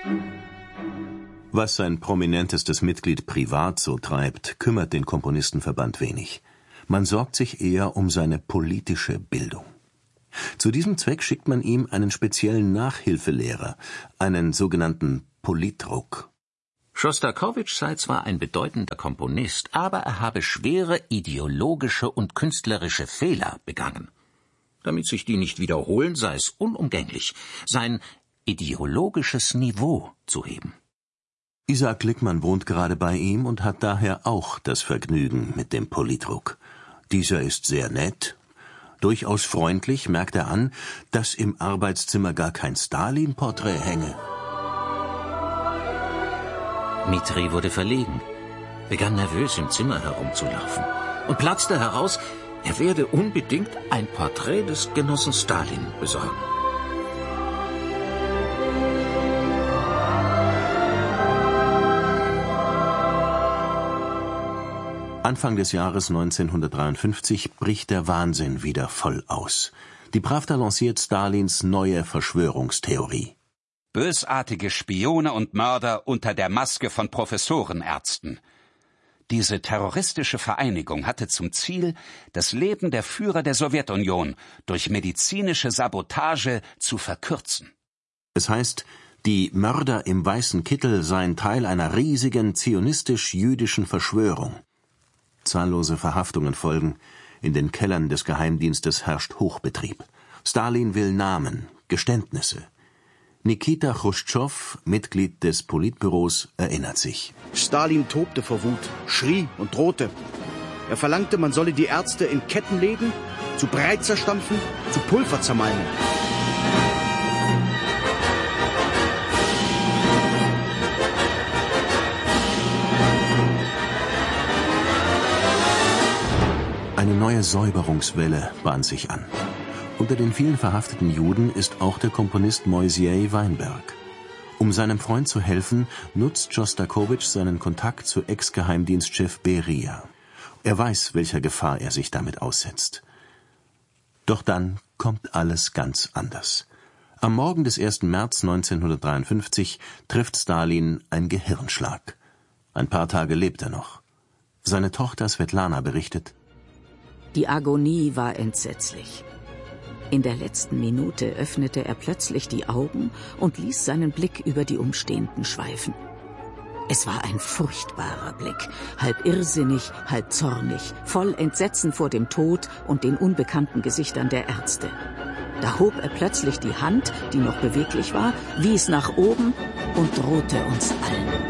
Was sein prominentestes Mitglied privat so treibt, kümmert den Komponistenverband wenig. Man sorgt sich eher um seine politische Bildung. Zu diesem Zweck schickt man ihm einen speziellen Nachhilfelehrer, einen sogenannten Politruk. Schostakowitsch sei zwar ein bedeutender Komponist, aber er habe schwere ideologische und künstlerische Fehler begangen. Damit sich die nicht wiederholen, sei es unumgänglich, sein ideologisches Niveau zu heben. Isaac Lickmann wohnt gerade bei ihm und hat daher auch das Vergnügen mit dem Politruк. Dieser ist sehr nett. Durchaus freundlich merkt er an, dass im Arbeitszimmer gar kein Stalin-Porträt hänge. Dmitri wurde verlegen, begann nervös im Zimmer herumzulaufen und platzte heraus, er werde unbedingt ein Porträt des Genossen Stalin besorgen. Anfang des Jahres 1953 bricht der Wahnsinn wieder voll aus. Die Prawda lanciert Stalins neue Verschwörungstheorie. Bösartige Spione und Mörder unter der Maske von Professorenärzten. Diese terroristische Vereinigung hatte zum Ziel, das Leben der Führer der Sowjetunion durch medizinische Sabotage zu verkürzen. Es heißt, die Mörder im weißen Kittel seien Teil einer riesigen zionistisch-jüdischen Verschwörung. Zahllose Verhaftungen folgen. In den Kellern des Geheimdienstes herrscht Hochbetrieb. Stalin will Namen, Geständnisse. Nikita Chruschtschow, Mitglied des Politbüros, erinnert sich. Stalin tobte vor Wut, schrie und drohte. Er verlangte, man solle die Ärzte in Ketten legen, zu Brei zerstampfen, zu Pulver zermalmen. Eine neue Säuberungswelle bahnt sich an. Unter den vielen verhafteten Juden ist auch der Komponist Moisiej Weinberg. Um seinem Freund zu helfen, nutzt Schostakowitsch seinen Kontakt zu Ex-Geheimdienstchef Beria. Er weiß, welcher Gefahr er sich damit aussetzt. Doch dann kommt alles ganz anders. Am Morgen des 1. März 1953 trifft Stalin ein Gehirnschlag. Ein paar Tage lebt er noch. Seine Tochter Svetlana berichtet: Die Agonie war entsetzlich. In der letzten Minute öffnete er plötzlich die Augen und ließ seinen Blick über die Umstehenden schweifen. Es war ein furchtbarer Blick, halb irrsinnig, halb zornig, voll Entsetzen vor dem Tod und den unbekannten Gesichtern der Ärzte. Da hob er plötzlich die Hand, die noch beweglich war, wies nach oben und drohte uns allen.